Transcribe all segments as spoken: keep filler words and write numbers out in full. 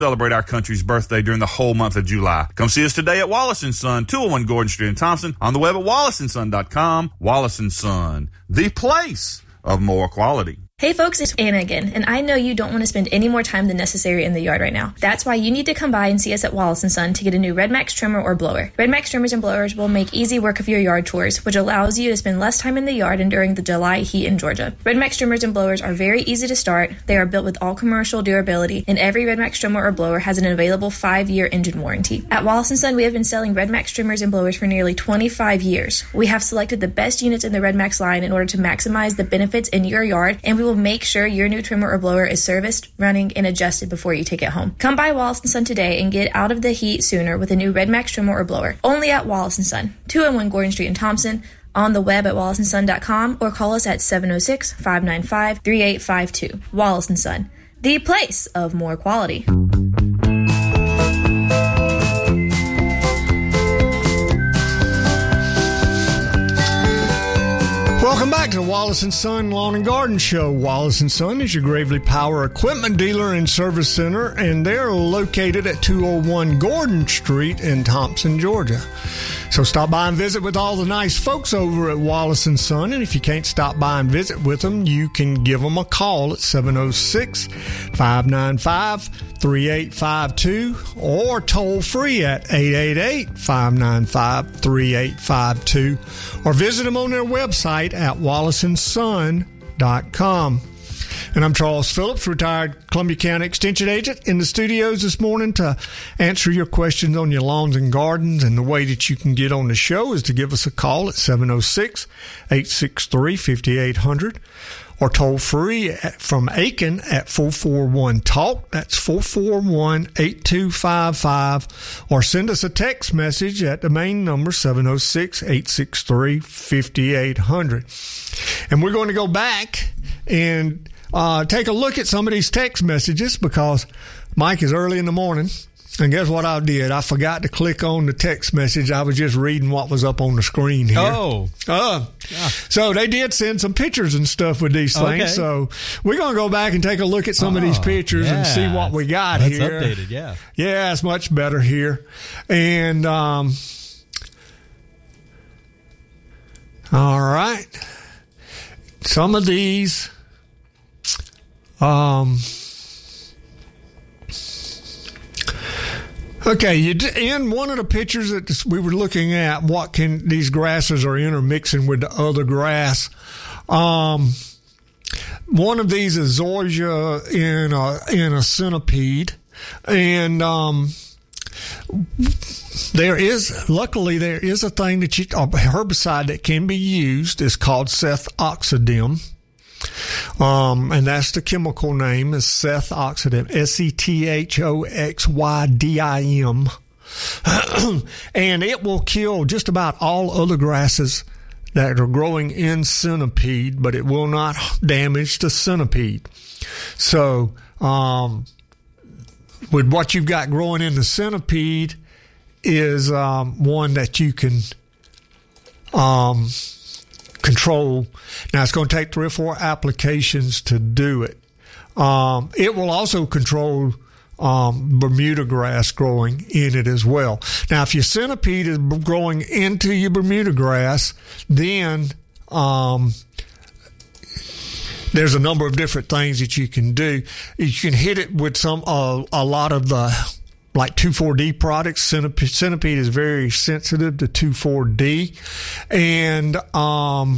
Celebrate our country's birthday during the whole month of July. Come see us today at Wallace and Son, two oh one Gordon Street in Thompson, on the web at wallace and son dot com. Wallace and Son, the place of more quality. Hey folks, it's Anna again, and I know you don't want to spend any more time than necessary in the yard right now. That's why you need to come by and see us at Wallace and Son to get a new Redmax trimmer or blower. Redmax trimmers and blowers will make easy work of your yard chores, which allows you to spend less time in the yard and during the July heat in Georgia. Redmax trimmers and blowers are very easy to start. They are built with all commercial durability, and every Redmax trimmer or blower has an available five-year engine warranty. At Wallace and Son, we have been selling Redmax trimmers and blowers for nearly twenty-five years. We have selected the best units in the Redmax line in order to maximize the benefits in your yard, and we will make sure your new trimmer or blower is serviced, running, and adjusted before you take it home. Come by Wallace and Son today and get out of the heat sooner with a new Redmax trimmer or blower. Only at Wallace and Son, two oh one Gordon Street in Thompson, on the web at wallace and son dot com, or call us at seven oh six, five nine five, three eight five two. Wallace and Son, the place of more quality. Welcome back to the Wallace and Son Lawn and Garden Show. Wallace and Son is your Gravely Power equipment dealer and service center, and they're located at two oh one Gordon Street in Thompson, Georgia. So stop by and visit with all the nice folks over at Wallace and Son, and if you can't stop by and visit with them, you can give them a call at seven oh six, five nine five, three eight five two or toll free at eight eight eight, five nine five, three eight five two, or visit them on their website at wallace and son dot com. And I'm Charles Phillips, retired Columbia County Extension Agent, in the studios this morning to answer your questions on your lawns and gardens. And the way that you can get on the show is to give us a call at seven oh six, eight six three, five eight zero zero or toll free at, from Aiken at four four one talk. That's four four one, eight two five five. Or send us a text message at the main number seven oh six, eight six three, five eight zero zero. And we're going to go back and Uh, take a look at some of these text messages because Mike is early in the morning. And guess what I did? I forgot to click on the text message. I was just reading what was up on the screen here. Oh. Uh, yeah. So they did send some pictures and stuff with these things. Okay. So we're going to go back and take a look at some oh, of these pictures yeah. and see what we got That's here. That's updated, yeah. Yeah, it's much better here. And, um, all right. Some of these... Um, okay, you, in one of the pictures that we were looking at, what can these grasses are intermixing with the other grass. Um, one of these is zoysia in a, in a centipede, and um, there is, luckily, there is a thing that you, a herbicide that can be used. It's called sethoxydim. Um, and that's the chemical name is sethoxydim, S E T H O X Y D I M. And it will kill just about all other grasses that are growing in centipede, but it will not damage the centipede. So, um, with what you've got growing in the centipede is, um, one that you can, um, control. Now, it's going to take three or four applications to do it. Um, it will also control um, Bermuda grass growing in it as well. Now, if your centipede is growing into your Bermuda grass, then um, there's a number of different things that you can do. You can hit it with some uh, a lot of the like two four D products. Centipede, centipede is very sensitive to two four D. And um,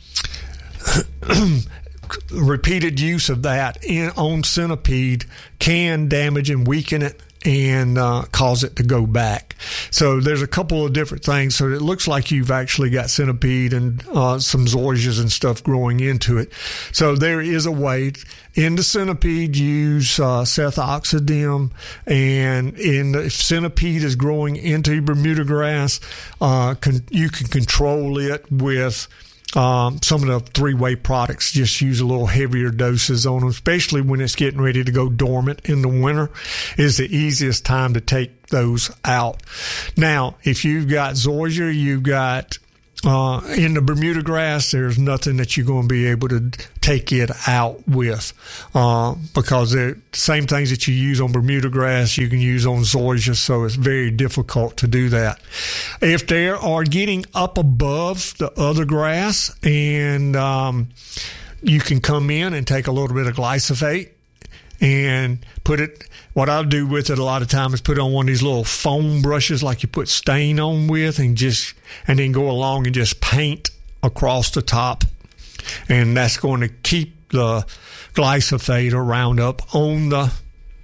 repeated use of that in, on centipede can damage and weaken it and uh, cause it to go back. So there's a couple of different things. So it looks like you've actually got centipede and uh, some zoysias and stuff growing into it. So there is a way. In the centipede, use uh, sethoxydim, and in the, if centipede is growing into your Bermuda grass, uh, con, you can control it with Um, some of the three-way products. Just use a little heavier doses on them, especially when it's getting ready to go dormant in the winter is the easiest time to take those out. Now, if you've got zoysia, you've got Uh, in the Bermuda grass, there's nothing that you're going to be able to take it out with, uh, because the same things that you use on Bermuda grass, you can use on zoysia, so it's very difficult to do that. If they are getting up above the other grass, and um, you can come in and take a little bit of glyphosate and put it, what I'll do with it a lot of times is put it on one of these little foam brushes like you put stain on with, and just, and then go along and just paint across the top. And that's going to keep the glyphosate or Roundup on the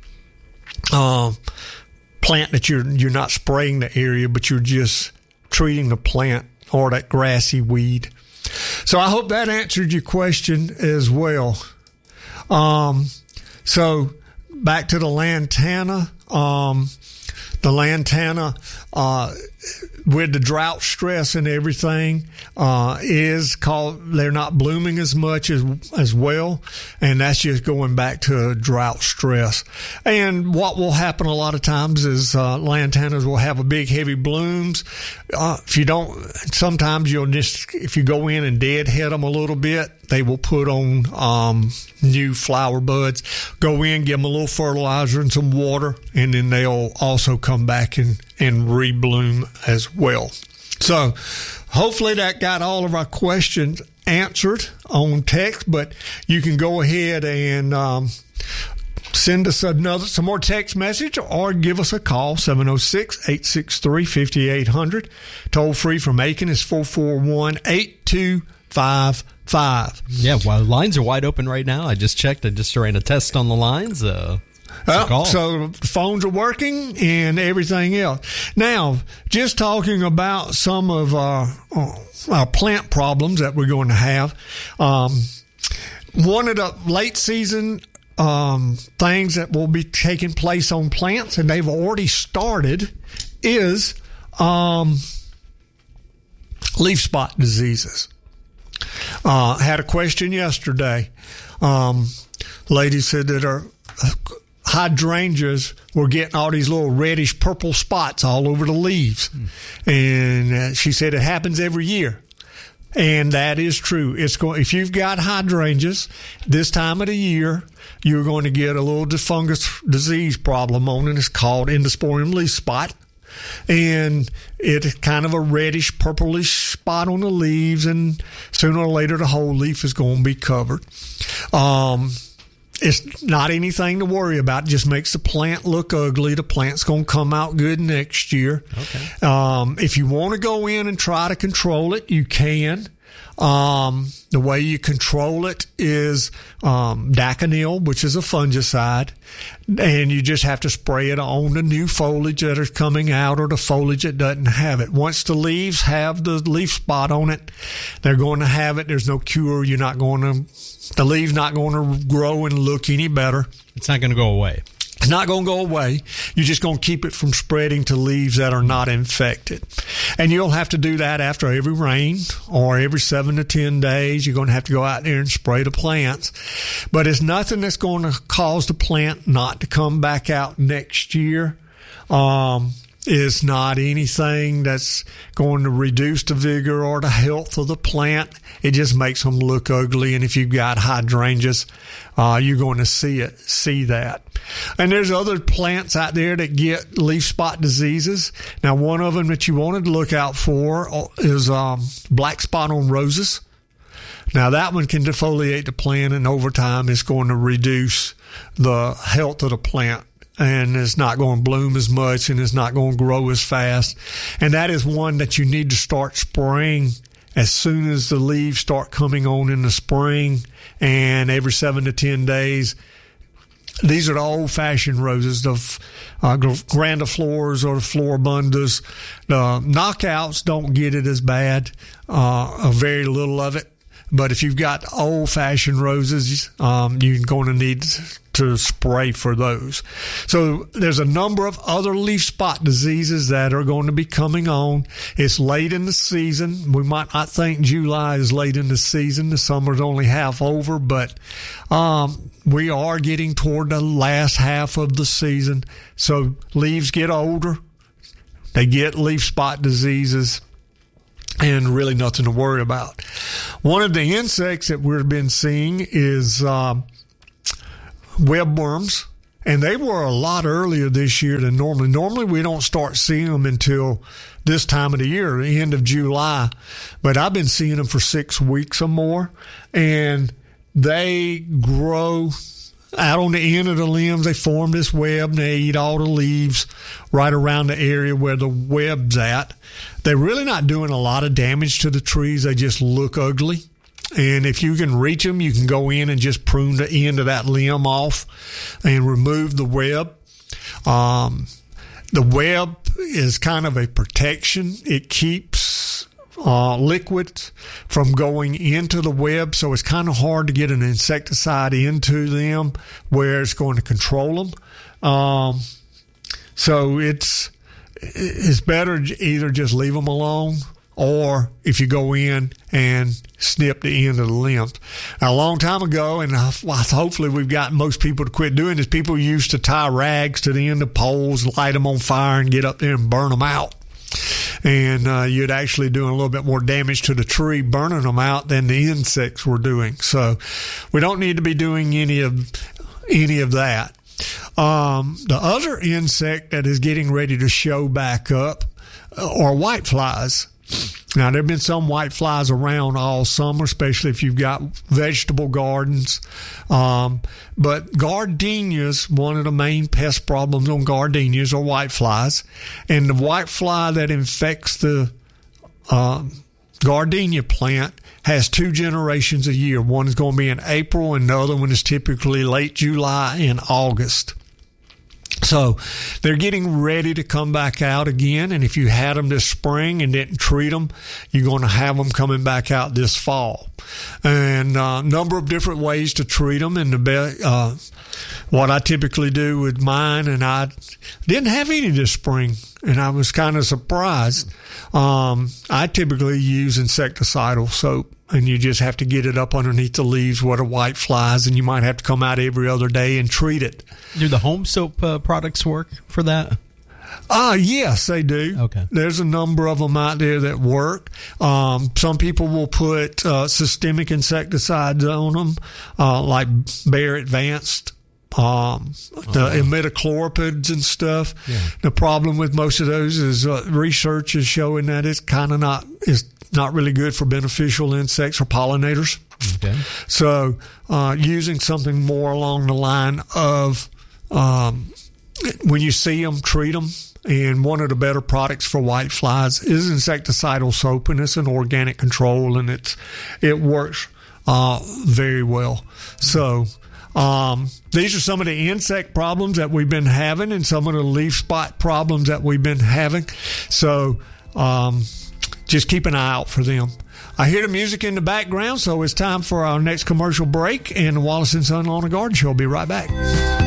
uh, plant that you're, you're not spraying the area, but you're just treating the plant or that grassy weed. So I hope that answered your question as well. Um, So back to the lantana. Um, the lantana, uh, with the drought stress and everything, uh, is called, they're not blooming as much as, as well. And that's just going back to drought stress. And what will happen a lot of times is, uh, lantanas will have a big, heavy blooms. Uh, if you don't, sometimes you'll just, if you go in and deadhead them a little bit, they will put on, um, new flower buds. Go in, give them a little fertilizer and some water, and then they'll also come back and, and rebloom as well. So hopefully that got all of our questions answered on text, but you can go ahead and, um, send us another, some more text message, or give us a call, seven oh six, eight six three, five eight zero zero. Toll free from Aiken is four four one, eight two five five. Yeah, well, lines are wide open right now. I just checked. I just ran a test on the lines. Uh, uh, so the phones are working and everything else. Now, just talking about some of our, our plant problems that we're going to have. Um, one of the late season um, things that will be taking place on plants, and they've already started, is um, leaf spot diseases. Uh, had a question yesterday. Um, lady said that her hydrangeas were getting all these little reddish purple spots all over the leaves. Mm. And uh, she said it happens every year. And that is true. It's going, if you've got hydrangeas this time of the year, you're going to get a little fungus disease problem on it. It's called endosporium leaf spot. And it's kind of a reddish, purplish spot on the leaves, and sooner or later the whole leaf is going to be covered. Um, it's not anything to worry about. It just makes the plant look ugly. The plant's going to come out good next year. Okay. Um, if you want to go in and try to control it, you can. Um, the way you control it is um, Daconil, which is a fungicide, and you just have to spray it on the new foliage that is coming out or the foliage that doesn't have it. Once the leaves have the leaf spot on it, they're going to have it. There's no cure. You're not going to, the leave's not going to grow and look any better. It's not going to go away. It's not going to go away. You're just going to keep it from spreading to leaves that are not infected. And you'll have to do that after every rain or every seven to ten days. You're going to have to go out there and spray the plants. But it's nothing that's going to cause the plant not to come back out next year. Um, it's not anything that's going to reduce the vigor or the health of the plant. It just makes them look ugly. And if you've got hydrangeas, uh, you're going to see it, see that. And there's other plants out there that get leaf spot diseases. Now, one of them that you wanted to look out for is um, black spot on roses. Now, that one can defoliate the plant, and over time it's going to reduce the health of the plant. And it's not going to bloom as much, and it's not going to grow as fast. And that is one that you need to start spraying as soon as the leaves start coming on in the spring, and every seven to ten days. These are the old-fashioned roses, the uh, grandiflores or the floribundas. The knockouts don't get it as bad, uh, very little of it. But if you've got old-fashioned roses, um, you're going to need to spray for those. So there's a number of other leaf spot diseases that are going to be coming on. It's late in the season. We might not think July is late in the season. The summer's only half over, but um, we are getting toward the last half of the season. So leaves get older. They get leaf spot diseases. and really nothing to worry about. One of the insects that we've been seeing is um, webworms, and they were a lot earlier this year than normally. Normally, we don't start seeing them until this time of the year, the end of July, but I've been seeing them for six weeks or more, and they grow out on the end of the limbs. They form this web, and they eat all the leaves right around the area where the web's at. They're really not doing a lot of damage to the trees. They just look ugly. And if you can reach them, you can go in and just prune the end of that limb off and remove the web. Um, the web is kind of a protection. It keeps uh, liquids from going into the web, so it's kind of hard to get an insecticide into them where it's going to control them. Um, so it's it's better either just leave them alone, or if you go in and snip the end of the limbs. Now, a long time ago, and hopefully we've gotten most people to quit doing this, people used to tie rags to the end of poles, light them on fire, and get up there and burn them out. And uh, you'd actually doing a little bit more damage to the tree burning them out than the insects were doing. So we don't need to be doing any of any of that. Um, the other insect that is getting ready to show back up are whiteflies. Now, there have been some whiteflies around all summer, especially if you've got vegetable gardens. Um, but gardenias, one of the main pest problems on gardenias are whiteflies. And the whitefly that infects the um, gardenia plant has two generations a year. One is going to be in April, and the other one is typically late July and August. So they're getting ready to come back out again, and if you had them this spring and didn't treat them, you're going to have them coming back out this fall. And a uh, number of different ways to treat them. And the be- uh, what I typically do with mine, and I didn't have any this spring, and I was kind of surprised. Um, I typically use insecticidal soap, and you just have to get it up underneath the leaves where the white flies, and you might have to come out every other day and treat it. Do the home soap uh, products work for that? Uh, yes, they do. Okay. There's a number of them out there that work. Um, some people will put uh, systemic insecticides on them, uh, like Bayer Advanced. Um, the uh-huh. imidacloripids and stuff. Yeah. The problem with most of those is uh, research is showing that it's kind of not is not really good for beneficial insects or pollinators. Okay. So uh, using something more along the line of um, when you see them, treat them. And one of the better products for white flies is insecticidal soap, and it's an organic control, and it's it works uh, very well. So. Um, these are some of the insect problems that we've been having, and some of the leaf spot problems that we've been having. So um, just keep an eye out for them. I hear the music in the background, so it's time for our next commercial break, and the Wallace and Son Lawn and Garden Show will be right back.